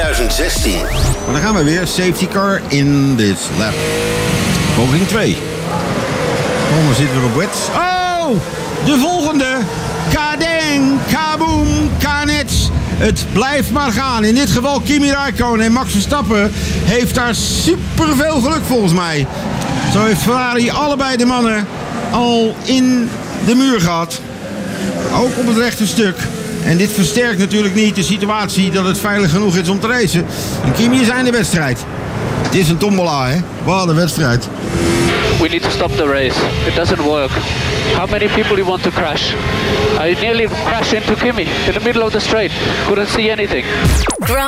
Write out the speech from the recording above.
2016. Maar dan gaan we weer. Safety car in this lap. Poging 2. We zitten weer op wet. Oh! De volgende. Kadeng, kaboom, kanets. Het blijft maar gaan. In dit geval Kimi Räikkönen en Max Verstappen heeft daar superveel geluk volgens mij. Zo heeft Ferrari allebei de mannen al in de muur gehad. Ook op het rechte stuk. En dit versterkt natuurlijk niet de situatie dat het veilig genoeg is om te racen. En Kimi is aan de wedstrijd. Het is een tombola, hè? Wat een wedstrijd. We need to stop the race. It doesn't work. How many people you want to crash? I nearly crashed into Kimi in the middle of the straight. Couldn't see anything.